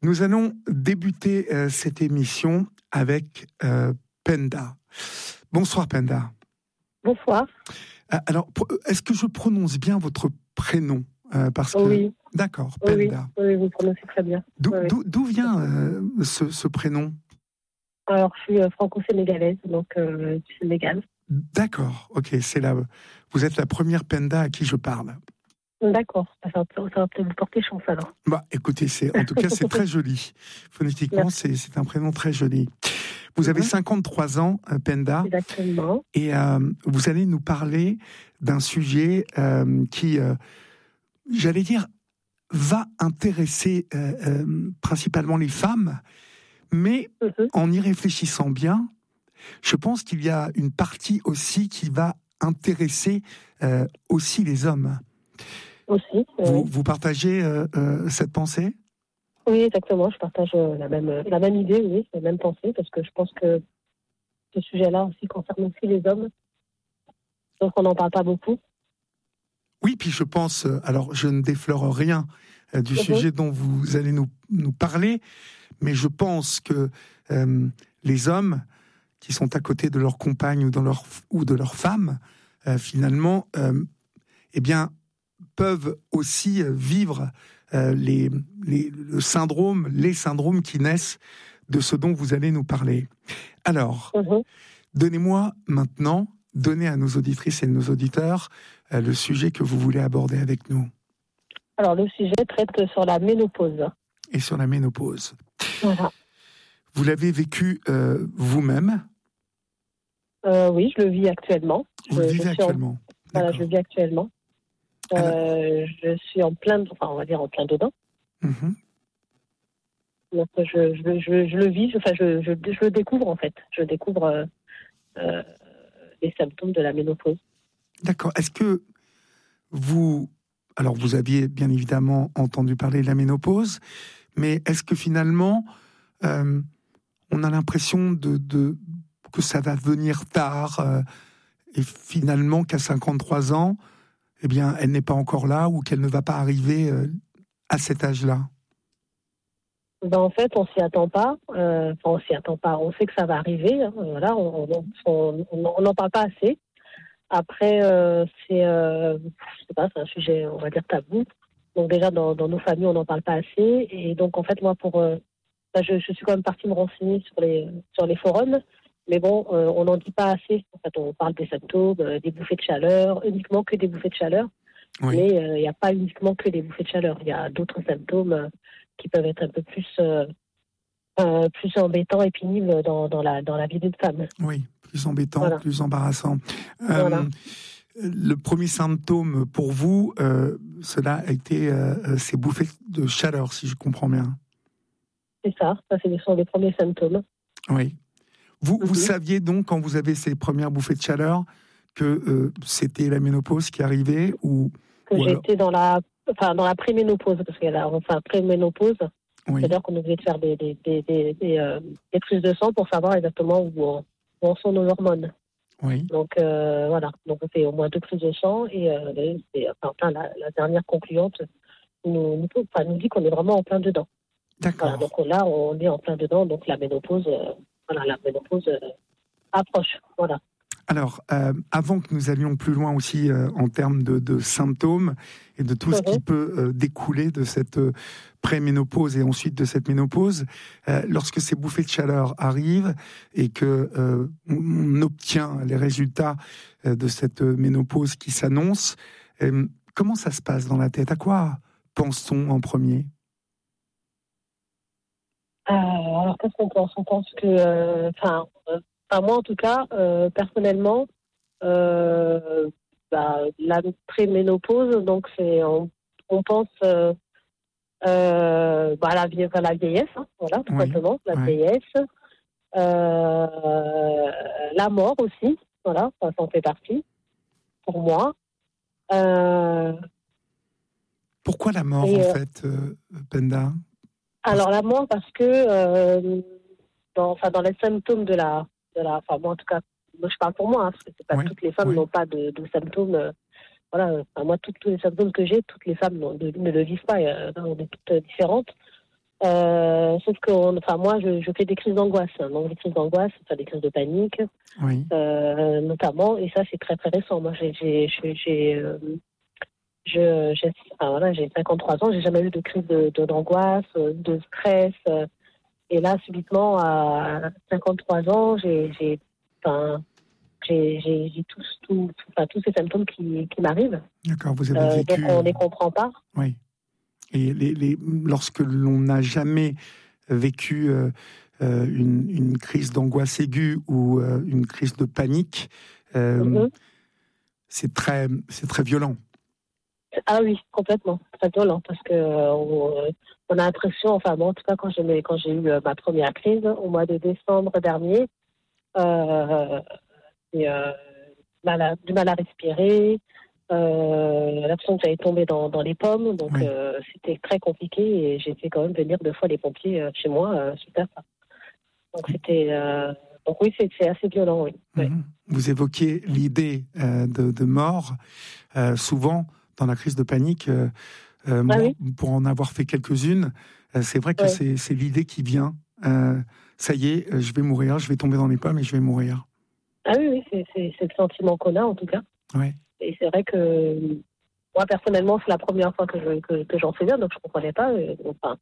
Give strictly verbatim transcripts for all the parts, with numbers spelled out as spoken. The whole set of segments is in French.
Nous allons débuter euh, cette émission avec euh, Penda. Bonsoir Penda. Bonsoir. Euh, alors, est-ce que je prononce bien votre prénom euh, parce que... Oui. D'accord, oui, Penda. Oui, oui, vous prononcez très bien. D'où, oui, d'où, d'où vient euh, ce, ce prénom ? Alors, je suis euh, franco-sénégalaise, donc euh, du Sénégal. D'accord, ok. C'est la, vous êtes la première Penda à qui je parle. D'accord, ça va, ça va peut-être vous porter chance alors. Bah, écoutez, c'est, en tout cas, c'est très joli. Phonétiquement, c'est, c'est un prénom très joli. Vous avez cinquante-trois ans, Penda. Exactement. Et euh, vous allez nous parler d'un sujet euh, qui, euh, j'allais dire, va intéresser euh, euh, principalement les femmes, mais mm-hmm. en y réfléchissant bien, je pense qu'il y a une partie aussi qui va intéresser euh, aussi les hommes. Aussi. Vous, oui. vous partagez euh, euh, cette pensée ? Oui, exactement. Je partage euh, la même la même idée, oui, la même pensée, parce que je pense que ce sujet-là aussi concerne aussi les hommes. Donc on n'en parle pas beaucoup. Oui, puis je pense, alors je ne déflore rien euh, du mm-hmm. sujet dont vous allez nous, nous parler, mais je pense que euh, les hommes qui sont à côté de leur compagne ou, dans leur, ou de leur femme, euh, finalement, euh, eh bien, peuvent aussi vivre euh, les, les, le syndrome, les syndromes qui naissent de ce dont vous allez nous parler. Alors, mm-hmm. donnez-moi maintenant, donnez à nos auditrices et nos auditeurs euh, le sujet que vous voulez aborder avec nous. Alors, le sujet traite sur la ménopause. Et sur la ménopause. Voilà. Vous l'avez vécu euh, vous-même ? euh, Oui, je le vis actuellement. Vous le vivez actuellement en... Voilà, je le vis actuellement. Euh, Alors... Je suis en plein, enfin, on va dire en plein dedans. Mm-hmm. Donc, je, je, je, je le vis, enfin, je, je, je le découvre en fait. Je découvre euh, euh, les symptômes de la ménopause. D'accord. Est-ce que vous... Alors, vous aviez bien évidemment entendu parler de la ménopause, mais est-ce que finalement, euh, on a l'impression de, de, que ça va venir tard euh, et finalement qu'à cinquante-trois ans, eh bien, elle n'est pas encore là ou qu'elle ne va pas arriver euh, à cet âge-là ? Ben, en fait, on s'y attend pas. Euh, enfin, on s'y attend pas. On sait que ça va arriver. Hein, voilà, on n'en parle pas assez. Après, euh, c'est, euh, je sais pas, c'est un sujet, on va dire tabou. Donc déjà, dans, dans nos familles, on n'en parle pas assez. Et donc, en fait, moi, pour, euh, ben, je, je suis quand même partie me renseigner sur les, sur les forums. Mais bon, euh, on n'en dit pas assez. En fait, on parle des symptômes, euh, des bouffées de chaleur, uniquement que des bouffées de chaleur. Oui. Mais il euh, n'y a pas uniquement que des bouffées de chaleur. Il y a d'autres symptômes euh, qui peuvent être un peu plus, euh, euh, plus embêtants et pénibles dans, dans, la, dans la vie d'une femme. Oui, plus embêtant, voilà. Plus embarrassant. Euh, voilà. Le premier symptôme pour vous, euh, cela a été euh, ces bouffées de chaleur, si je comprends bien. C'est ça, ça ce sont les premiers symptômes. Oui. Vous, mm-hmm. vous saviez donc, quand vous avez ces premières bouffées de chaleur, que euh, c'était la ménopause qui arrivait ou Que ou j'étais alors... dans la, enfin, dans la préménopause, parce qu'il y a enfin, préménopause, oui. C'est-à-dire qu'on est obligé de faire des, des, des, des, des, euh, des prises de sang pour savoir exactement où, on, où en sont nos hormones. Oui. Donc euh, voilà, donc on fait au moins deux prises de sang et euh, c'est, enfin, la, la dernière concluante nous, nous, enfin, nous dit qu'on est vraiment en plein dedans. D'accord. Voilà, donc là, on est en plein dedans, donc la ménopause, euh, voilà, la ménopause euh, approche. Voilà. Alors, euh, avant que nous allions plus loin aussi euh, en termes de, de symptômes et de tout mm-hmm. ce qui peut euh, découler de cette euh, pré-ménopause et ensuite de cette ménopause, euh, lorsque ces bouffées de chaleur arrivent et que euh, on obtient les résultats euh, de cette ménopause qui s'annonce, euh, comment ça se passe dans la tête ? À quoi pense-t-on en premier ? euh, Alors, qu'est-ce qu'on pense ? On pense que, enfin. Euh, Enfin, moi, en tout cas, euh, personnellement, euh, bah, la préménopause, donc c'est, on, on pense euh, euh, bah, à, la vie, à la vieillesse, hein, voilà, tout oui, simplement, la oui. vieillesse, euh, la mort aussi, voilà, ça en fait partie, pour moi. Euh, Pourquoi la mort, et, en fait, euh, Penda ? Alors, la mort, parce que euh, dans, enfin, dans les symptômes de la De la, enfin, moi, en tout cas, moi, je parle pour moi, hein, parce que c'est pas oui, toutes les femmes oui. n'ont pas de, de symptômes. Euh, voilà, enfin, moi, tous les symptômes que j'ai, toutes les femmes ne, ne le vivent pas. Euh, on est toutes différentes. Euh, Euh, sauf que, on- enfin, moi, je, je fais des crises d'angoisse. hein. Donc, des crises d'angoisse, enfin, des crises de panique, Oui. euh, notamment. Et ça, c'est très, très récent. Moi, j'ai, j'ai, j'ai, j'ai, euh, je, j'ai, enfin, voilà, j'ai cinquante-trois ans. J'ai jamais eu de crise de, de- d'angoisse, euh, de stress. euh. Et là, subitement, à cinquante-trois ans, j'ai, j'ai, enfin, j'ai, j'ai, j'ai tous, tous, tous- enfin, tous ces symptômes qui, qui m'arrivent. D'accord, vous avez Euh, donc, vécu... on euh, ne les comprend pas. Oui. Et les, les, lorsque l'on n'a jamais vécu euh, euh, une, une crise d'angoisse aiguë ou euh, une crise de panique, euh, Mhm. c'est très, c'est très violent. Ah oui, complètement. Très violent parce que euh, on, euh, on a l'impression, enfin bon, en tout cas quand j'ai quand j'ai eu euh, ma première crise au mois de décembre dernier, euh, et, euh, mal à- du mal à respirer, euh, l'impression que j'allais tomber dans, dans les pommes, donc Oui. euh, c'était très compliqué et j'ai fait quand même venir deux fois les pompiers euh, chez moi euh, suite à ça. Donc c'était euh, donc oui, c'est c'est assez violent, oui. Ouais. Mhm. Vous évoquiez l'idée euh, de, de mort. Euh, souvent, dans la crise de panique, euh, euh, Ah moi, oui, pour en avoir fait quelques-unes, euh, c'est vrai que ouais. c'est, c'est l'idée qui vient. Euh, ça y est, euh, je vais mourir, je vais tomber dans les pommes et je vais mourir. Ah oui, oui, c'est c'est c'est le sentiment qu'on a en tout cas. Ouais. Et c'est vrai que moi, personnellement, c'est la première fois que, je, que, que j'en faisais, donc je ne comprenais pas. euh, Enfin,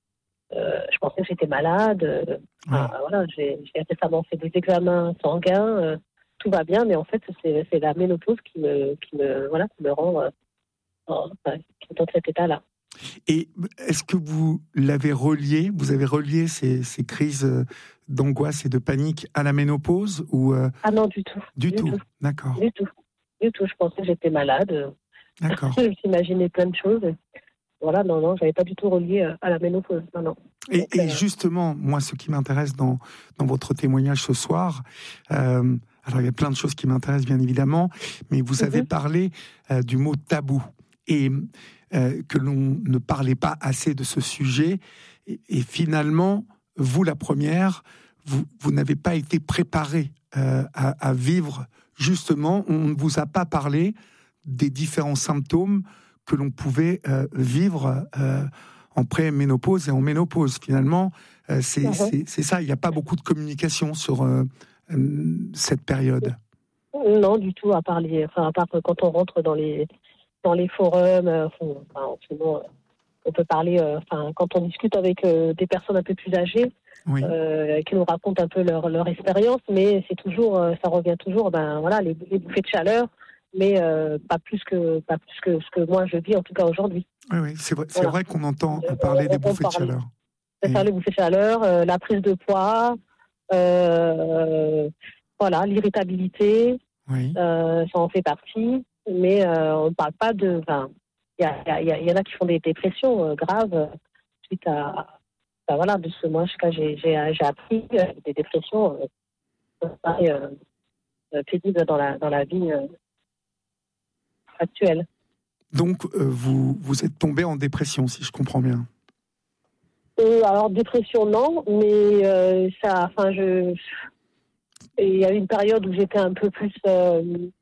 euh, je pensais que j'étais malade. euh, Enfin, Ouais. voilà, j'ai, j'ai récemment fait des examens sanguins. euh, tout va bien, mais en fait, c'est, c'est la ménopause qui me, qui me, voilà, qui me rend euh, en- enfin, qui est dans cet état-là. Et est-ce que vous l'avez relié, vous avez relié ces, ces crises euh, d'angoisse et de panique à la ménopause ou euh, Ah non, du tout. du Du tout? tout. D'accord, Du tout. Du tout. Je pensais que j'étais malade. euh, d'accord. Je m'imaginais plein de choses. Voilà, non, non, j'avais pas du tout relié euh, à la ménopause. Non, non. Et, Donc, et euh, justement, moi, ce qui m'intéresse dans, dans votre témoignage ce soir, euh, alors il y a plein de choses qui m'intéressent bien évidemment, mais vous avez mhm, parlé euh, du mot tabou et euh, que l'on ne parlait pas assez de ce sujet. Et, et finalement, vous, la première, vous, vous n'avez pas été préparée euh, à, à vivre justement, on ne vous a pas parlé des différents symptômes que l'on pouvait euh, vivre euh, en pré-ménopause et en ménopause. Finalement, euh, c'est, mhm. c'est, c'est ça, il n'y a pas beaucoup de communication sur euh, euh, cette période. Non, du tout, à part les, enfin, à part que quand on rentre dans les, dans les forums, euh, enfin, sinon, euh, on peut parler, euh, enfin, quand on discute avec euh, des personnes un peu plus âgées, Oui, euh, qui nous racontent un peu leur, leur expérience, mais c'est toujours, euh, ça revient toujours, ben voilà, les, les bouffées de chaleur, mais euh, pas plus que, pas plus que ce que moi je vis en tout cas aujourd'hui. oui, oui, c'est vrai, c'est Voilà. vrai qu'on entend Euh, parler des On, on bouffées de parle, chaleur. c'est ça, Et, les bouffées de chaleur, euh, la prise de poids, euh, voilà, l'irritabilité. oui, Euh, ça en fait partie, mais euh, on ne parle pas de. Enfin, il y, a, y, a, y en a qui font des dépressions euh, graves euh, suite à. Enfin, voilà, de ce moi, j'ai, j'ai, j'ai appris euh, des dépressions euh, euh, euh, pénibles dans la, dans la vie euh, actuelle. donc, euh, vous, vous êtes tombé en dépression, si je comprends bien. Euh, alors, dépression, non, mais euh, ça. Enfin, je. Il y a eu une période où j'étais un peu plus euh,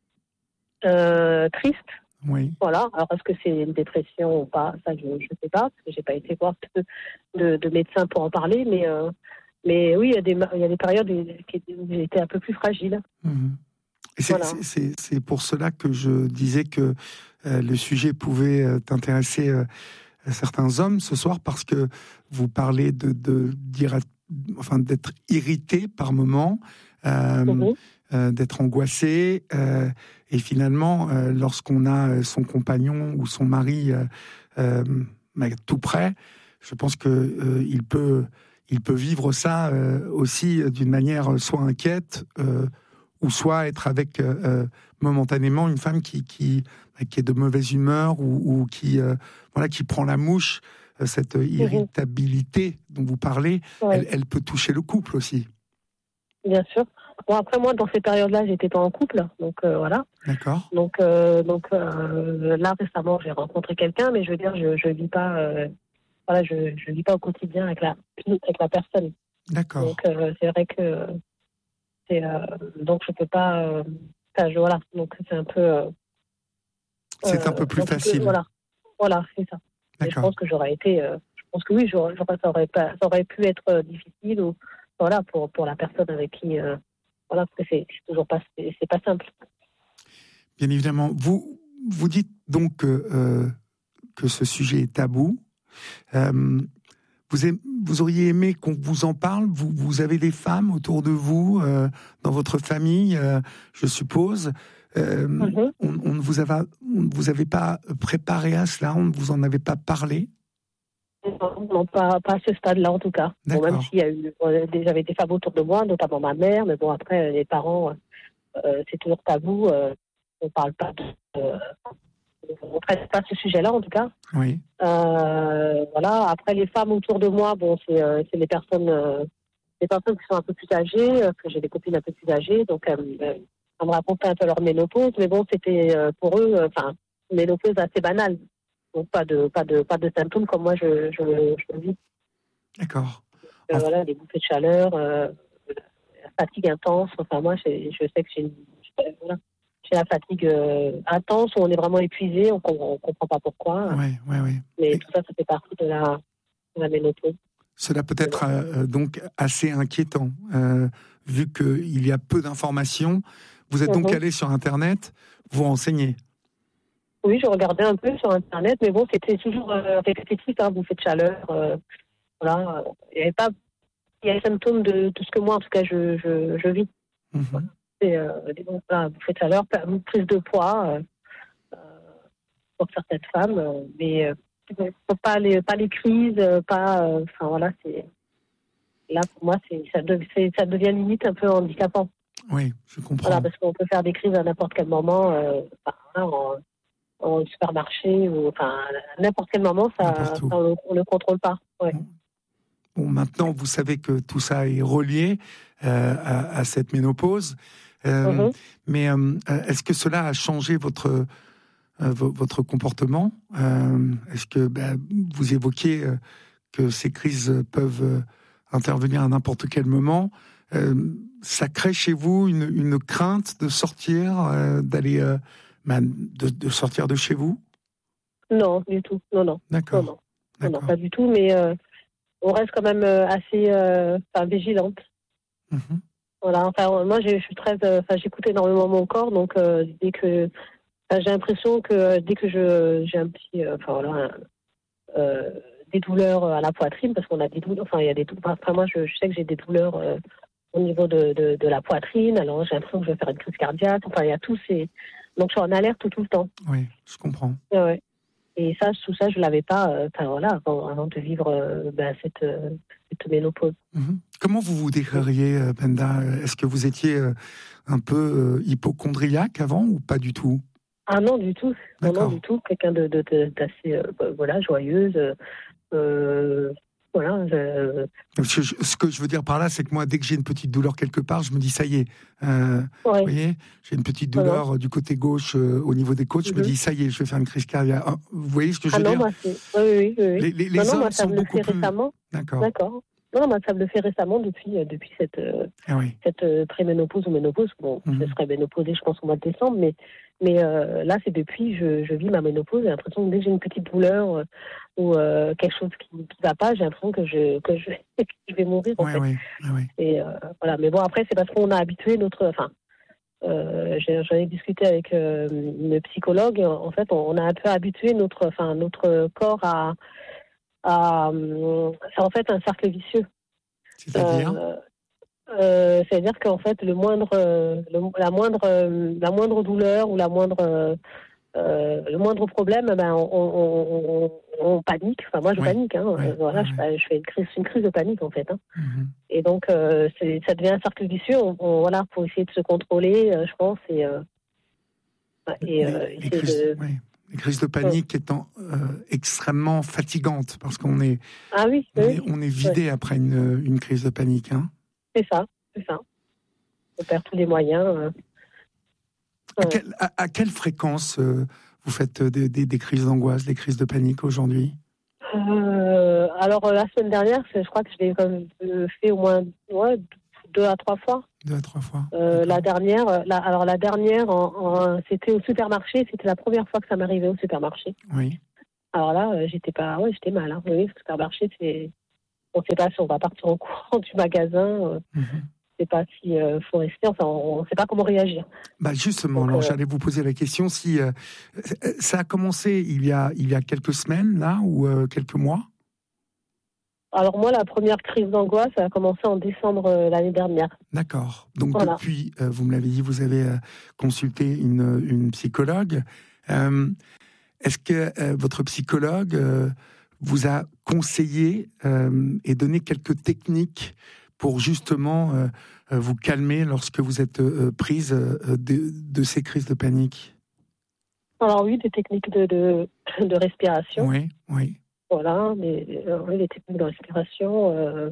euh, triste. Oui, Voilà. Alors, est-ce que c'est une dépression ou pas? Ça, je ne sais pas, parce que j'ai pas été voir de, de, de médecin pour en parler. Mais, euh, mais oui, il y, a des, il y a des périodes où j'ai été un peu plus fragile. mhm. Et c'est, Voilà. c'est, c'est, c'est pour cela que je disais que euh, le sujet pouvait euh, t'intéresser euh, à certains hommes ce soir, parce que vous parlez de, de dire, enfin, d'être irrité par moments, euh, Mhm. euh, d'être angoissé, euh, et finalement, euh, lorsqu'on a son compagnon ou son mari euh, euh, bah, tout près, je pense que euh, il peut, il peut vivre ça euh, aussi d'une manière soit inquiète, euh, ou soit être avec euh, euh, momentanément une femme qui, qui, qui est de mauvaise humeur, ou, ou qui, euh, voilà, qui prend la mouche. Euh, cette Mhm. irritabilité dont vous parlez, Ouais, elle, elle peut toucher le couple aussi. bien sûr. Bon, après, moi, dans ces périodes-là, j'étais pas en couple. Donc, euh, voilà. D'accord? Donc, euh, donc euh, là, récemment, j'ai rencontré quelqu'un, mais je veux dire, je ne vis pas. Euh, voilà, je, je vis pas au quotidien avec la, avec la personne. D'accord. Donc, euh, c'est vrai que. C'est, euh, donc, je peux pas. Euh, enfin, je- voilà. Donc, c'est un peu. Euh, C'est un Euh, peu plus donc, facile. voilà, voilà, c'est ça. Et je D'accord. pense que j'aurais été, euh, pense que oui, j'aurais, j'aurais, ça, aurait pas, ça aurait pu être difficile ou, voilà, pour, pour la personne avec qui. Euh, voilà, parce que c'est, c'est toujours pas, c'est, c'est pas simple. Bien évidemment. Vous, vous dites donc que, euh, que ce sujet est tabou. Euh, vous, aimez, vous auriez aimé qu'on vous en parle. Vous, vous avez des femmes autour de vous, euh, dans votre famille, euh, je suppose. Euh, mm-hmm. on, on ne vous avait, on ne vous avait pas préparé à cela. On ne vous en avait pas parlé. Non, non pas, pas à ce stade-là en tout cas. Bon, même s'il y a eu, j'avais des femmes autour de moi, notamment ma mère, mais bon après les parents, euh, c'est toujours tabou. Euh, on parle pas de, euh, on traite pas ce sujet-là en tout cas. Oui. Euh, voilà. Après les femmes autour de moi, bon c'est, euh, c'est les personnes, euh, les personnes qui sont un peu plus âgées, euh, que j'ai des copines un peu plus âgées, donc euh, elles me racontaient un peu leur ménopause, mais bon c'était euh, pour eux, enfin euh, une ménopause assez banale. Donc pas de pas de pas de symptômes comme moi je je, je le vis. D'accord. Euh, enfin... Voilà, des bouffées de chaleur, euh, la fatigue intense. Enfin moi je, je sais que j'ai une, voilà, j'ai la fatigue euh, intense où on est vraiment épuisé, on, on comprend pas pourquoi. Oui, oui, oui. Mais Et... tout ça, ça fait partie de la de la ménopause. Cela peut être euh, donc assez inquiétant euh, vu qu'il y a peu d'informations. Vous êtes donc mm-hmm. allé sur Internet, vous renseignez. Oui, je regardais un peu sur Internet, mais bon, c'était toujours euh, répétitif, hein, bouffée de chaleur. Euh, voilà, il n'y avait pas, il y a les symptômes de tout ce que moi, en tout cas, je, je, je vis. Mm-hmm. Voilà. C'est euh, des bon, voilà, bouffée de chaleur, prise de poids euh, euh, pour certaines femmes, euh, mais euh, pas les, pas les crises, pas, enfin euh, voilà, c'est là pour moi, c'est ça, de, c'est ça devient limite un peu handicapant. Oui, je comprends. Voilà, parce qu'on peut faire des crises à n'importe quel moment. Euh, enfin, en, au supermarché ou enfin à n'importe quel moment ça, ça on, on ne contrôle pas. Ouais. Bon, maintenant vous savez que tout ça est relié euh, à, à cette ménopause, euh, mm-hmm. mais euh, est-ce que cela a changé votre euh, votre comportement? euh, Est-ce que ben, vous évoquiez euh, que ces crises peuvent euh, intervenir à n'importe quel moment? euh, Ça crée chez vous une, une crainte de sortir, euh, d'aller euh, De, de sortir de chez vous? Non, du tout. Non, non. D'accord. Non, non. D'accord. non pas du tout, mais euh, on reste quand même euh, assez euh, vigilante. Mm-hmm. Voilà. Enfin, moi, je suis très. Enfin, euh, j'écoute énormément mon corps, donc euh, dès que j'ai l'impression que dès que je j'ai un petit, euh, enfin voilà, un, euh, des douleurs à la poitrine, parce qu'on a des douleurs. Enfin, il y a des douleurs. Enfin, moi, je, je sais que j'ai des douleurs euh, au niveau de, de de la poitrine. Alors, j'ai l'impression que je vais faire une crise cardiaque. Enfin, il y a tous ces Donc, je suis en alerte tout, tout le temps. Oui, je comprends. Ouais. Et ça, tout ça, je ne l'avais pas euh, voilà, avant, avant de vivre euh, ben, cette, euh, cette ménopause. Mm-hmm. Comment vous vous décririez, euh, Penda? Est-ce que vous étiez euh, un peu euh, hypochondriaque avant ou pas du tout? Ah non, du tout. Non, non, du tout. Quelqu'un de, de, de, d'assez euh, voilà, joyeuse. Euh, Voilà, je... Ce que je veux dire par là, c'est que moi, dès que j'ai une petite douleur quelque part, je me dis ça y est. Euh, ouais. Vous voyez, j'ai une petite douleur ouais. du côté gauche euh, au niveau des côtes. Mm-hmm. Je me dis ça y est, je vais faire une crise cardiaque. Vous voyez ce que je veux ah non, dire? moi, c'est... Oui, oui, oui. Les, les, les non, non, hommes moi, ça sont me beaucoup le fait plus... récemment. D'accord. D'accord. Non, non, moi, ça me le fait récemment depuis, euh, depuis cette, euh, ah oui. cette euh, préménopause ou ménopause. Bon, mm-hmm. je serais ménopausée, je pense, au mois de décembre, mais, mais euh, là, c'est depuis, je, je vis ma ménopause. J'ai l'impression que dès que j'ai une petite douleur euh, ou euh, quelque chose qui ne va pas, j'ai l'impression que je, que je, je vais mourir, en ouais, fait. Ouais, ouais. Et euh, voilà. Mais bon, après, c'est parce qu'on a habitué notre... Enfin, euh, j'en ai discuté avec euh, une psychologue. En fait, on, on a un peu habitué notre, enfin, notre corps à... à c'est en fait un cercle vicieux. C'est-à-dire euh, euh, C'est-à-dire qu'en fait, le moindre, le, la, moindre, la moindre douleur ou la moindre... Euh, le moindre problème, ben, on, on, on, on panique. Enfin, moi, je oui. panique. Hein. Oui. Euh, voilà, oui. je, je fais une crise, une crise de panique, en fait. Hein. Mm-hmm. Et donc, euh, c'est, ça devient un cercle vicieux. On, on, voilà, pour essayer de se contrôler, euh, je pense. Et, euh, et, les, euh, les, crises, de... oui. les crises de panique oui. étant euh, extrêmement fatigantes, parce qu'on est, ah, oui, on, oui. est on est vidé oui. après une, une crise de panique. Hein. C'est ça, c'est ça. On perd tous les moyens. Euh... À, quel, à, à quelle fréquence euh, vous faites des, des, des crises d'angoisse, des crises de panique aujourd'hui? euh, Alors, euh, la semaine dernière, je crois que je l'ai comme, euh, fait au moins ouais, deux à trois fois. Deux à trois fois. Euh, la dernière, la, alors la dernière, en, en, c'était au supermarché. C'était la première fois que ça m'arrivait au supermarché. Oui. Alors là, euh, j'étais pas, ouais, j'étais mal. Hein. Oui, le supermarché, c'est, on ne sait pas si on va partir au courant du magasin. Euh, mm-hmm. On ne sait pas si euh, faut rester. Enfin, on ne sait pas comment réagir. Bah justement, donc, alors euh... j'allais vous poser la question si euh, ça a commencé il y a il y a quelques semaines là ou euh, quelques mois. Alors moi, la première crise d'angoisse, ça a commencé en décembre euh, l'année dernière. D'accord. Donc voilà. Depuis, euh, vous me l'avez dit, vous avez euh, consulté une, une psychologue. Euh, est-ce que euh, votre psychologue euh, vous a conseillé euh, et donné quelques techniques pour justement euh, vous calmer lorsque vous êtes euh, prise euh, de, de ces crises de panique? Alors oui, des techniques de, de, de respiration. Oui, oui. Voilà, mais euh, oui, les techniques de respiration. Euh,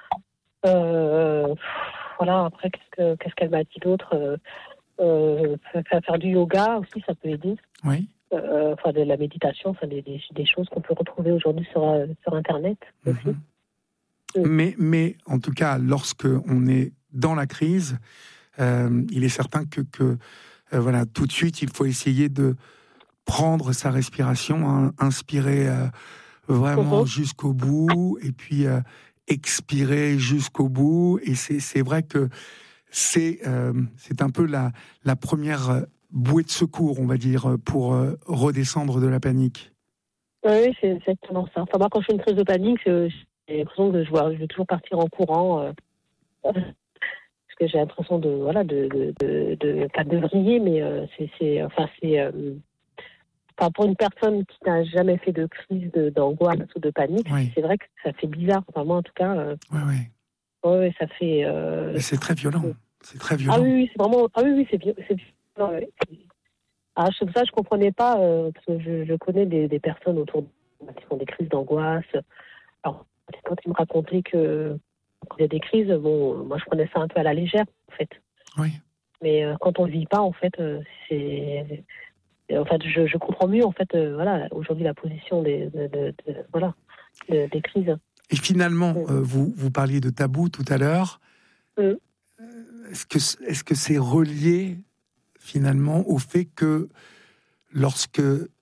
euh, voilà, après, qu'est-ce, que, qu'est-ce qu'elle m'a dit d'autre euh, euh, faire du yoga aussi, ça peut aider. Oui. Euh, enfin, de la méditation, enfin, des, des, des choses qu'on peut retrouver aujourd'hui sur, sur Internet aussi. Mm-hmm. Mm. Mais, mais en tout cas, lorsque on est dans la crise, euh, il est certain que, que euh, voilà, tout de suite, il faut essayer de prendre sa respiration, hein, inspirer euh, vraiment mmh. jusqu'au bout, et puis euh, expirer jusqu'au bout. Et c'est, c'est vrai que c'est, euh, c'est un peu la, la première bouée de secours, on va dire, pour euh, redescendre de la panique. Oui, c'est exactement ça. Enfin, moi, quand je fais une crise de panique, j'ai l'impression que je, vois, je vais toujours partir en courant, euh, parce que j'ai l'impression de, voilà, de, de, de, de pas de vriller, mais euh, c'est, c'est, enfin, c'est... Euh, Enfin, pour une personne qui n'a jamais fait de crise de, d'angoisse ou de panique, oui. C'est vrai que ça fait bizarre. Enfin, moi, en tout cas, euh, oui, oui. Ouais, ça fait. Euh... Mais c'est très violent. C'est très violent. Ah oui, oui, c'est vraiment. Ah oui, oui, c'est, c'est violent. Oui. Ah, c'est pour ça que je comprenais pas, euh, parce que je, je connais des, des personnes autour de moi qui font des crises d'angoisse. Alors, quand ils me racontaient que qu'il y a des crises, bon, moi, je prenais ça un peu à la légère, en fait. Oui. Mais euh, quand on ne vit pas, en fait, euh, c'est. En fait, je, je comprends mieux, en fait, euh, voilà, aujourd'hui, la position des, de, de, de, voilà, de, des crises. Et finalement, mmh. euh, vous, vous parliez de tabou tout à l'heure. Mmh. Est-ce que, est-ce que c'est relié, finalement, au fait que lorsque,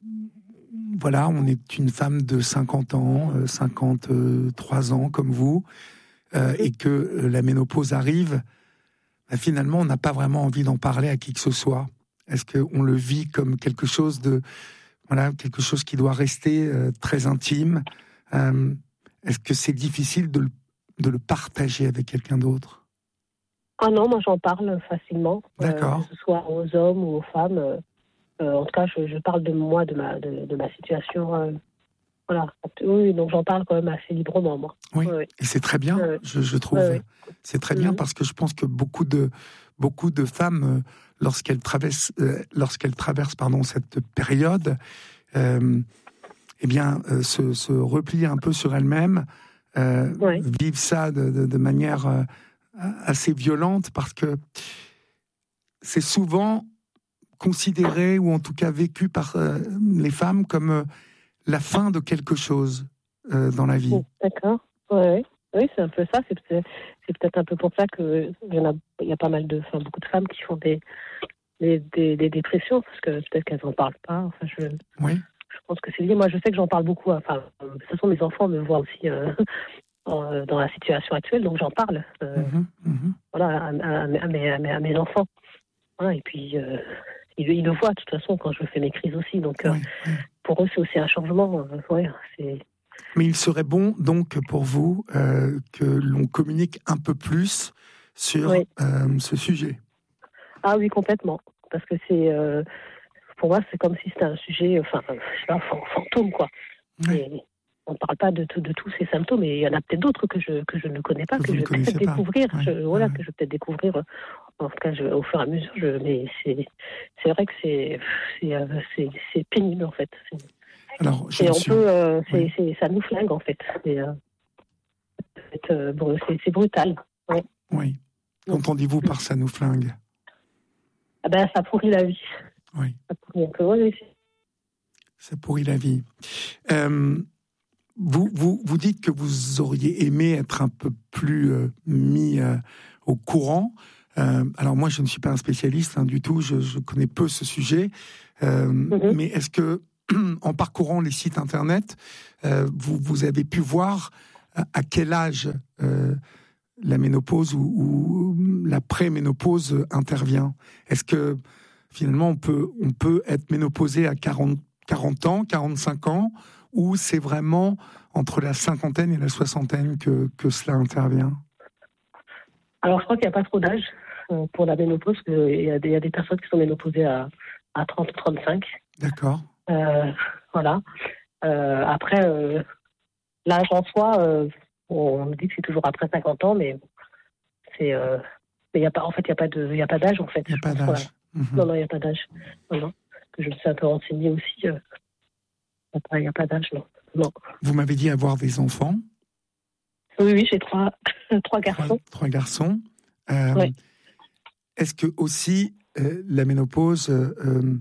voilà, on est une femme de cinquante ans, euh, cinquante-trois ans, comme vous, euh, mmh. et que euh, la ménopause arrive, bah, finalement, on n'a pas vraiment envie d'en parler à qui que ce soit? Est-ce qu'on le vit comme quelque chose de, voilà, quelque chose qui doit rester euh, très intime? euh, Est-ce que c'est difficile de le, de le partager avec quelqu'un d'autre? Ah non, moi j'en parle facilement. D'accord. Euh, que ce soit aux hommes ou aux femmes. Euh, euh, en tout cas, je, je parle de moi, de ma, de, de ma situation. Euh, voilà. Oui, donc j'en parle quand même assez librement, moi. Oui, oui. Et c'est très bien, oui. je, je trouve. Oui. C'est très bien mmh. parce que je pense que beaucoup de, beaucoup de femmes, euh, lorsqu'elles traversent, euh, lorsqu'elles traversent pardon, cette période, euh, eh bien, euh, se, se replient un peu sur elles-mêmes, euh, oui. vivent ça de, de, de manière euh, assez violente parce que c'est souvent considéré, ou en tout cas vécu par euh, les femmes comme euh, la fin de quelque chose euh, dans la vie. D'accord, oui, oui, c'est un peu ça. C'est, c'est, c'est peut-être un peu pour ça qu'il y, en a, il y a pas mal de, enfin, beaucoup de femmes qui font des, des, des, des dépressions, parce que peut-être qu'elles n'en parlent pas. Enfin, je, oui. je pense que c'est lié. Moi, je sais que j'en parle beaucoup. Enfin, de toute façon, mes enfants me voient aussi euh, en, dans la situation actuelle, donc j'en parle. Euh, mm-hmm, mm-hmm. Voilà, à, à, à, mes, à, mes, à mes enfants. Voilà, et puis, euh, ils, ils le voient, de toute façon, quand je fais mes crises aussi. Donc, oui, euh, oui. pour eux, c'est aussi un changement. Euh, ouais, c'est... Mais il serait bon, donc, pour vous, euh, que l'on communique un peu plus sur oui. euh, ce sujet. Ah oui, complètement. Parce que c'est, euh, pour moi, c'est comme si c'était un sujet, enfin, je sais pas, un fantôme, quoi. Oui. Et on ne parle pas de, de, de tous ces symptômes, et il y en a peut-être d'autres que je, que je ne connais pas, que, que je vais peut-être pas. découvrir. Ouais. Je, voilà, ouais. que je vais peut-être découvrir. En tout cas, je, au fur et à mesure, je, mais c'est, c'est vrai que c'est, c'est, c'est, c'est pénible, en fait. C'est, Alors, et on suis... peut, euh, c'est, oui. c'est, ça nous flingue, en fait. C'est, euh, c'est, euh, bon, c'est, c'est brutal. Ouais. Oui. Qu'entendez-vous par ça nous flingue? Ah ben, ça pourrit la vie. Oui. Ça pourrit un peu, oui. Ça pourrit la vie. Euh, vous, vous, vous dites que vous auriez aimé être un peu plus euh, mis euh, au courant. Euh, alors moi, je ne suis pas un spécialiste hein, du tout. Je, je connais peu ce sujet. Euh, mm-hmm. Mais est-ce que en parcourant les sites internet, euh, vous, vous avez pu voir à, à quel âge euh, la ménopause ou, ou la pré-ménopause intervient. Est-ce que finalement on peut, on peut être ménopausé à quarante, quarante ans, quarante-cinq ans, ou c'est vraiment entre la cinquantaine et la soixantaine que, que cela intervient? Alors, je crois qu'il n'y a pas trop d'âge euh, pour la ménopause. Il y, a des, il y a des personnes qui sont ménopausées à, à trente ou trente-cinq. D'accord. Euh, voilà. Euh, après, euh, l'âge en soi, euh, on me dit que c'est toujours après cinquante ans, mais c'est, euh, mais y a pas, en fait, il n'y a pas de, il y a pas d'âge en fait. Il n'y a pas pense, d'âge. voilà. Mm-hmm. Non, non, il n'y a pas d'âge. Non, non. Que je me suis un peu renseignée aussi. Euh, il n'y a pas d'âge, non. non. Vous m'avez dit avoir des enfants. Oui, oui, j'ai trois, trois garçons. Trois, trois garçons. Euh, ouais. Est-ce que aussi euh, la ménopause, euh,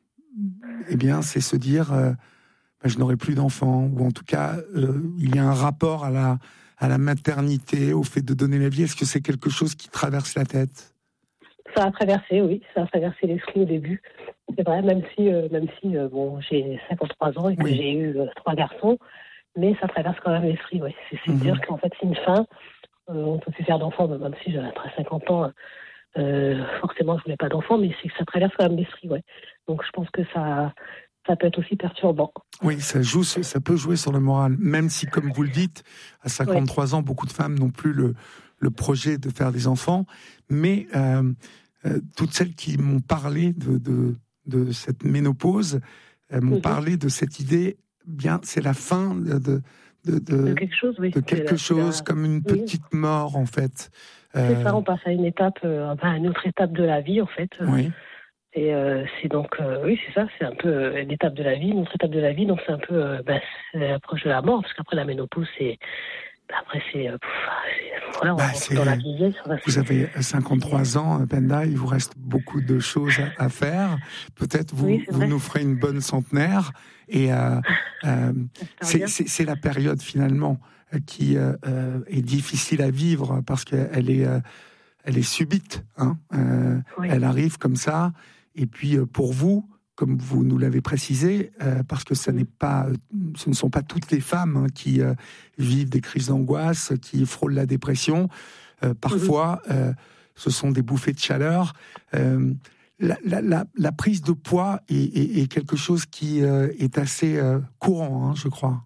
eh bien, c'est se dire, euh, ben, je n'aurai plus d'enfants, ou en tout cas, euh, il y a un rapport à la à la maternité, au fait de donner la vie. Est-ce que c'est quelque chose qui traverse la tête? Ça a traversé, oui, ça a traversé l'esprit au début. C'est vrai, même si, euh, même si euh, bon, j'ai cinquante-trois ans et que oui. j'ai eu euh, trois garçons, mais ça traverse quand même l'esprit, oui. C'est, c'est mm-hmm. dire qu'en fait, c'est une fin. Euh, on ne peut plus faire d'enfants, même si j'ai après cinquante ans. Euh, forcément, je voulais pas d'enfants, mais c'est que ça traverse quand même l'esprit, ouais. Donc, je pense que ça, ça peut être aussi perturbant. Oui, ça joue, ça peut jouer sur le moral, même si, comme vous le dites, à cinquante-trois ouais. ans, beaucoup de femmes n'ont plus le, le projet de faire des enfants, mais euh, euh, toutes celles qui m'ont parlé de, de, de cette ménopause euh, m'ont mm-hmm. parlé de cette idée, bien, c'est la fin de, de, de, de quelque chose, oui. de quelque la, chose la... comme une petite oui. mort, en fait. C'est euh... ça, on passe à une étape, euh, à une autre étape de la vie, en fait. Oui. Et euh, c'est donc, euh, oui, c'est ça, c'est un peu euh, une étape de la vie, une autre étape de la vie, donc c'est un peu, euh, bah, c'est proche de la mort, parce qu'après la ménopause, c'est, bah, après c'est, euh, c'est voilà, on bah, rentre dans la vieillesse. Vous avez cinquantre-trois ans, Penda, il vous reste beaucoup de choses à, à faire. Peut-être vous, oui, vous nous ferez une bonne centenaire, et euh, euh, c'est, c'est, c'est la période finalement qui euh, est difficile à vivre parce qu'elle est, euh, elle est subite, hein. Euh, oui. Elle arrive comme ça. Et puis pour vous, comme vous nous l'avez précisé, euh, parce que ça n'est pas, ce ne sont pas toutes les femmes hein, qui euh, vivent des crises d'angoisse, qui frôlent la dépression. Euh, parfois, euh, ce sont des bouffées de chaleur. Euh, la, la, la, la prise de poids est, est, est quelque chose qui euh, est assez euh, courant, hein, je crois.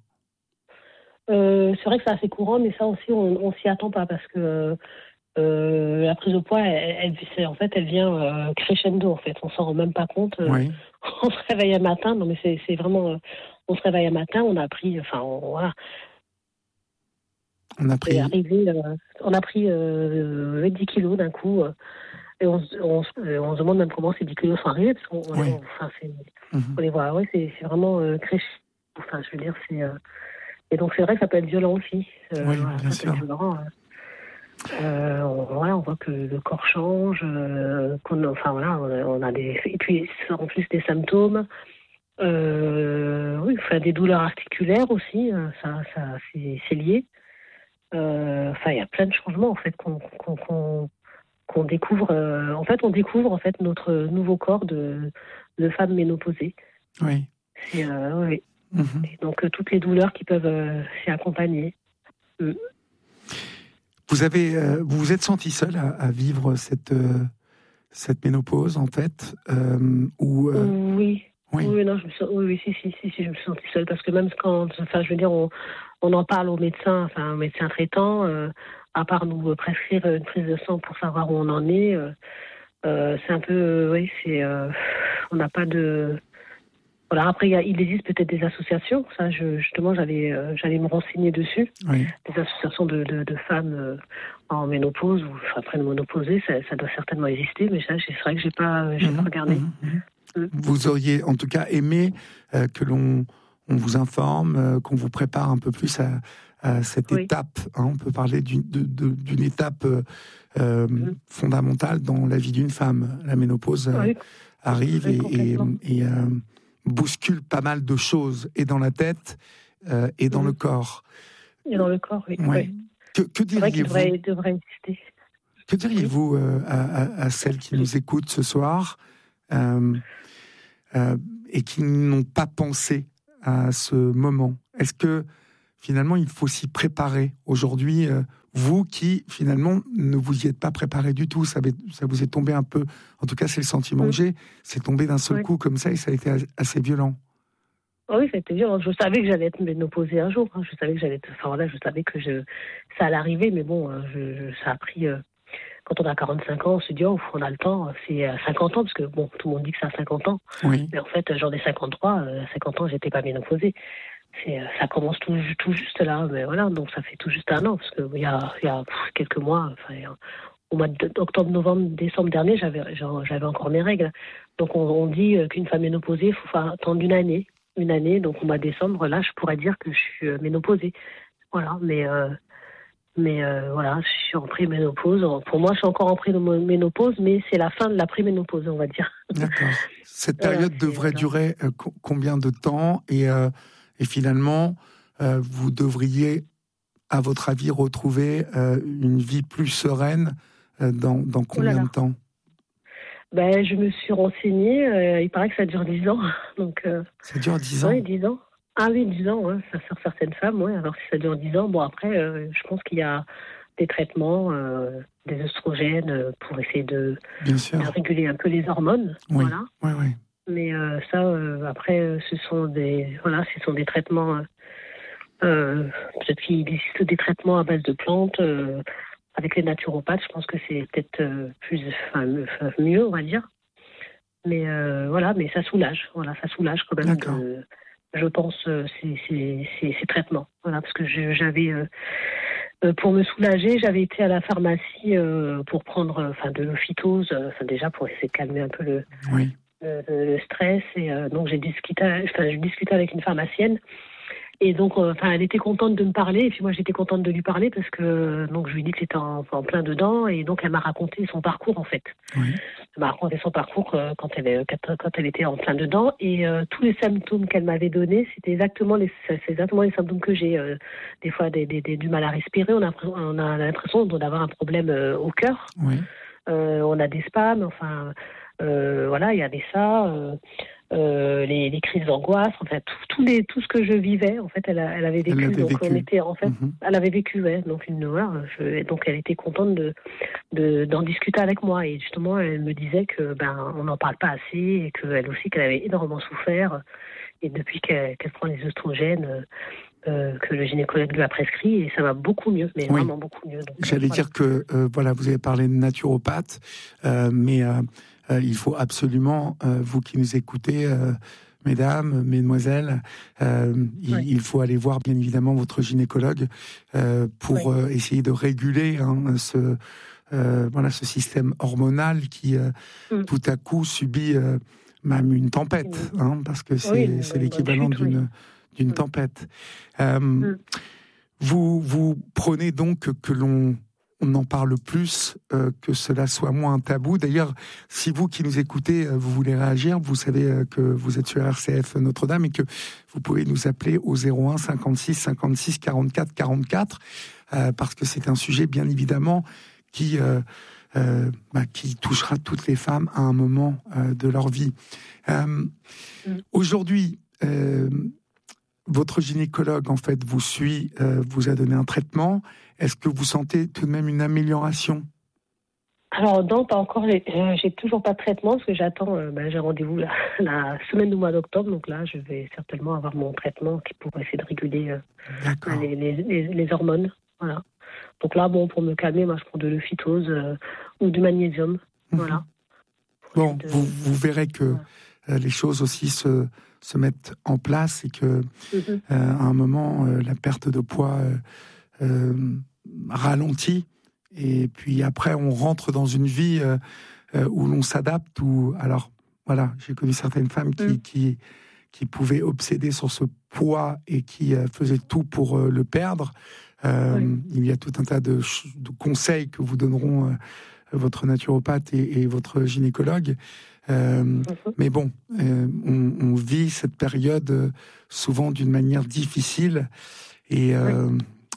Euh, c'est vrai que c'est assez courant, mais ça aussi, on, on s'y attend pas parce que. Euh, la prise de poids, elle, elle, en fait, elle vient euh, crescendo. En fait, on s'en rend même pas compte. Euh, oui. On se réveille un matin. Non, mais c'est, c'est vraiment. Euh, on se réveille un matin. On a pris. Enfin, on, voilà. On a pris. Arrivé, euh, on a pris euh, dix kilos d'un coup. Euh, et on, on, on se demande même comment ces dix kilos sont arrivés parce qu'on. Oui. On, enfin, c'est, mm-hmm. on les voit. Ouais, c'est, c'est vraiment euh, crescendo. Enfin, je veux dire, c'est. Euh, et donc, c'est vrai que ça peut être violent aussi. Euh, oui, voilà, bien ça sûr. peut être violent, hein. Euh, on, voilà, on voit que le corps change, euh, qu'on, enfin voilà, on a, on a des, et puis en plus des symptômes, euh, oui, enfin des douleurs articulaires aussi, ça, ça, c'est, c'est lié. Euh, enfin, il y a plein de changements en fait qu'on, qu'on, qu'on, qu'on découvre. Euh, en fait, on découvre en fait notre nouveau corps de, de femme ménopausée. Oui. Et, euh, oui. Mm-hmm. Et donc euh, toutes les douleurs qui peuvent euh, s'y accompagner. Mm. Vous avez, euh, vous vous êtes senti seule à, à vivre cette euh, cette ménopause en fait, euh, ou euh... oui. oui, oui, non, je me sens, oui, oui, si, si, si, si, je me suis sentie seule parce que même quand, enfin, je veux dire, on, on en parle aux médecins, enfin, aux médecins traitants, euh, à part nous prescrire une prise de sang pour savoir où on en est, euh, euh, c'est un peu, euh, oui, c'est, euh, on n'a pas de. Voilà, après, il, y a, il existe peut-être des associations. Ça, je, justement, j'allais, euh, j'allais me renseigner dessus. Oui. Des associations de, de, de femmes euh, en ménopause ou enfin, après le ménopausée, ça, ça doit certainement exister, mais ça, c'est vrai que j'ai pas, j'ai mmh, pas regardé. Mmh, mmh. Vous auriez, en tout cas, aimé euh, que l'on on vous informe, euh, qu'on vous prépare un peu plus à, à cette oui. étape. Hein, on peut parler d'une, de, de, d'une étape euh, mmh. fondamentale dans la vie d'une femme. La ménopause euh, oui. arrive oui, et, et, et euh, bouscule pas mal de choses, et dans la tête, euh, et dans mmh. le corps. Et dans le corps, oui. Ouais. oui. Que, que diriez-vous devrait, devrait exister. Que diriez-vous oui. euh, à, à, à celles qui nous écoutent ce soir euh, euh, et qui n'ont pas pensé à ce moment. Est-ce que finalement il faut s'y préparer aujourd'hui, euh, vous qui finalement ne vous y êtes pas préparé du tout, ça, avait, ça vous est tombé un peu, en tout cas c'est le sentiment oui. que j'ai, c'est tombé d'un seul oui. coup comme ça et ça a été assez violent. Oui, ça a été violent. Je savais que j'allais être ménopausée un jour. Hein. Je savais que j'allais être... Enfin voilà, je savais que je... ça allait arriver, mais bon, je, je... ça a pris... Euh... Quand on a quarante-cinq ans, on se dit, oh, on a le temps, c'est à cinquante ans, parce que bon, tout le monde dit que c'est à cinquante ans. Oui. Mais en fait, j'en ai cinquante-trois, à cinquante ans, j'étais pas ménopausée. C'est, ça commence tout, tout juste là, mais voilà, donc ça fait tout juste un an, parce qu'il y a, il y a quelques mois, enfin, au mois d'octobre, novembre, décembre dernier, j'avais, j'avais encore mes règles. Donc on, on dit qu'une femme ménopausée, il faut attendre une année. Une année, donc au mois de décembre, là, je pourrais dire que je suis ménopausée. Voilà, mais... Euh, Mais euh, voilà, je suis en préménopause. Pour moi, je suis encore en préménopause, mais c'est la fin de la préménopause, on va dire. D'accord. Cette période voilà, devrait voilà. durer euh, combien de temps et, euh, et finalement, euh, vous devriez, à votre avis, retrouver euh, une vie plus sereine euh, dans, dans combien oh de temps? Ben, je me suis renseignée. Euh, il paraît que ça dure dix ans. Donc, euh, ça dure dix ans? Oui, dix ans. Ah oui, dix ans, ouais. Ça sur certaines femmes, ouais. Alors si ça dure dix ans, bon après, euh, je pense qu'il y a des traitements, euh, des oestrogènes euh, pour essayer de, de réguler un peu les hormones, oui. voilà. Oui, oui. Mais euh, ça, euh, après, ce sont des, voilà, ce sont des traitements. Euh, peut-être qu'il existe des traitements à base de plantes. Euh, avec les naturopathes, je pense que c'est peut-être euh, plus, enfin, mieux, on va dire. Mais euh, voilà, mais ça soulage, voilà, ça soulage quand même. D'accord. De, je pense, euh, ces, ces, ces, ces traitements. Voilà, parce que je, j'avais, euh, euh, pour me soulager, j'avais été à la pharmacie euh, pour prendre enfin, de l'ophytose, enfin, déjà pour essayer de calmer un peu le, oui. le, le stress. Et euh, donc, j'ai discuté, enfin, je discutais avec une pharmacienne. Et donc, euh, enfin, elle était contente de me parler, et puis moi, j'étais contente de lui parler parce que donc je lui ai dit que c'était en, en plein dedans, et donc elle m'a raconté son parcours en fait. Oui. Elle m'a raconté son parcours euh, quand elle quand elle était en plein dedans, et euh, tous les symptômes qu'elle m'avait donnés, c'était exactement les c'est exactement les symptômes que j'ai. Euh, des fois, des, des, des, du mal à respirer, on a on a l'impression d'avoir un problème euh, au cœur. Oui. Euh, on a des spasmes, enfin, euh, voilà, il y avait ça. Euh, Euh, les, les crises d'angoisse, en fait, tout, tout, les, tout ce que je vivais, en fait, elle, a, elle avait vécu. Elle avait donc, vécu. On était, en fait, mm-hmm. Elle avait vécu, ouais. Donc, une, voilà, je, donc, elle était contente de, de, d'en discuter avec moi. Et justement, elle me disait que, ben, on n'en parle pas assez et qu'elle aussi, qu'elle avait énormément souffert. Et depuis qu'elle, qu'elle prend les oestrogènes, euh, que le gynécologue lui a prescrit, et ça va beaucoup mieux, mais oui. Vraiment beaucoup mieux. Donc, J'allais voilà. dire que, euh, voilà, vous avez parlé de naturopathe, euh, mais euh, euh, il faut absolument, euh, vous qui nous écoutez, euh, mesdames, mesdemoiselles, euh, il, oui. il faut aller voir bien évidemment votre gynécologue euh, pour oui. euh, essayer de réguler hein, ce, euh, voilà, ce système hormonal qui euh, mm. tout à coup subit euh, même une tempête, mm. hein, parce que c'est, oui, c'est l'équivalent chute, d'une, oui. d'une mm. tempête. Euh, mm. vous, vous prenez donc que, que l'on on en parle plus, euh, que cela soit moins un tabou. D'ailleurs, si vous qui nous écoutez, euh, vous voulez réagir, vous savez euh, que vous êtes sur R C F Notre-Dame et que vous pouvez nous appeler au zéro un cinquante-six cinquante-six quarante-quatre quarante-quatre, euh, parce que c'est un sujet, bien évidemment, qui, euh, euh, bah, qui touchera toutes les femmes à un moment euh, de leur vie. Euh, mmh. Aujourd'hui, euh, votre gynécologue, en fait, vous suit, euh, vous a donné un traitement. Est-ce que vous sentez tout de même une amélioration? Alors non, pas encore. J'ai, euh, j'ai toujours pas de traitement parce que j'attends. Euh, ben, j'ai rendez-vous la, la semaine du mois d'octobre, donc là, je vais certainement avoir mon traitement qui pourrait essayer de réguler euh, les, les, les, les hormones. Voilà. Donc là, bon, pour me calmer, moi, je prends de l'ophytose euh, ou du magnésium. Mmh. Voilà. Bon, de... vous, vous verrez que voilà. euh, les choses aussi se se mettent en place et que mmh. euh, à un moment, euh, la perte de poids euh, euh, ralentit. Et puis après, on rentre dans une vie euh, euh, où l'on s'adapte. Où, alors, voilà, j'ai connu certaines femmes qui, mmh. qui, qui pouvaient obséder sur ce poids et qui euh, faisaient tout pour euh, le perdre. Euh, oui. Il y a tout un tas de, de conseils que vous donneront euh, votre naturopathe et, et votre gynécologue. Euh, mmh. Mais bon, euh, on, on vit cette période euh, souvent d'une manière difficile. Et... Euh, oui.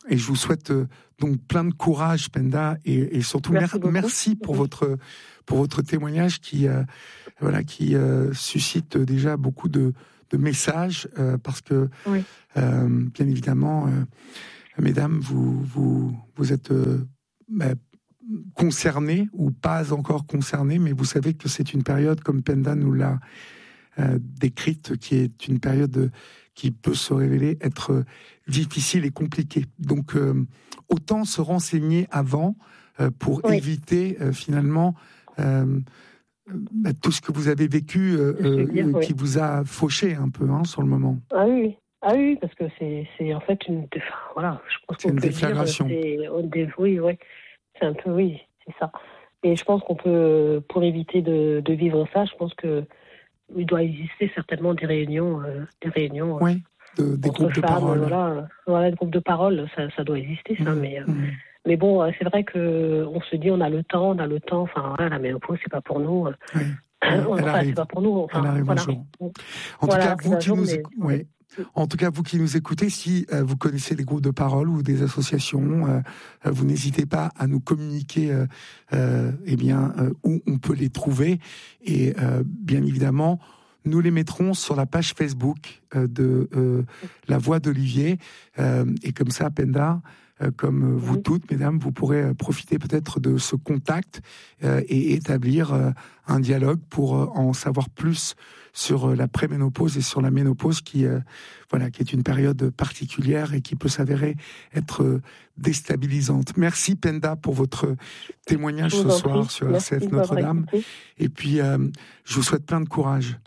et je vous souhaite euh, donc plein de courage, Penda, et, et surtout merci, mer- merci pour votre pour votre témoignage qui euh, voilà qui euh, suscite déjà beaucoup de, de messages euh, parce que oui. euh, bien évidemment, euh, mesdames, vous vous vous êtes euh, bah, concernées ou pas encore concernées, mais vous savez que c'est une période, comme Penda nous l'a euh, décrite, qui est une période de, qui peut se révéler être difficile et compliquée. Donc, euh, autant se renseigner avant euh, pour oui. éviter euh, finalement euh, bah, tout ce que vous avez vécu, euh, dire, euh, qui oui. vous a fauché un peu hein, sur le moment. Ah oui, ah oui, parce que c'est, c'est en fait une, voilà, je pense c'est qu'on une peut déflagration. Dire, c'est, oui, oui, c'est un peu, oui, c'est ça. Et je pense qu'on peut, pour éviter de, de vivre ça, je pense que il doit exister certainement des réunions, euh, des réunions. Oui. De, des groupes de femmes, parole. Voilà, voilà, des groupes de parole, ça, ça doit exister, ça. Mmh, mais, mmh. mais bon, c'est vrai qu'on se dit, on a le temps, on a le temps. Enfin, voilà, la ménopause, c'est pas pour nous. Oui. Elle enfin, arrive. C'est pas pour nous. Enfin, Elle arrive voilà. un jour. En voilà, tout cas, vous qui jour, nous, mais... éc... oui. En tout cas, vous qui nous écoutez, si euh, vous connaissez des groupes de parole ou des associations, euh, euh, vous n'hésitez pas à nous communiquer, euh, euh, eh bien, euh, où on peut les trouver. Et euh, bien évidemment, nous les mettrons sur la page Facebook euh, de euh, La Voix d'Olivier. Euh, et comme ça, Penda, euh, comme vous toutes, mesdames, vous pourrez euh, profiter peut-être de ce contact euh, et établir euh, un dialogue pour euh, en savoir plus sur euh, la préménopause et sur la ménopause qui, euh, voilà, qui est une période particulière et qui peut s'avérer être euh, déstabilisante. Merci, Penda, pour votre témoignage ce soir prie. sur Merci R C F Notre-Dame. Et puis, euh, je vous souhaite plein de courage.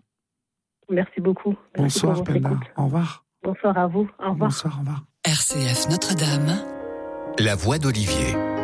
Merci beaucoup. Merci Bonsoir, Penda. Écoute. Au revoir. Bonsoir à vous. Au revoir. Bonsoir, au revoir. R C F Notre-Dame. La Voix d'Olivier.